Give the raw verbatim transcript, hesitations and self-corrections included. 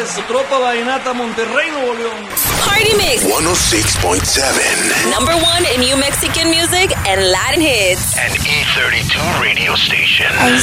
su tropa vallenata Monterrey, Nuevo León. Party Mix one oh six point seven. Number one in New Mexican music and Latin hits. An E thirty-two radio station. I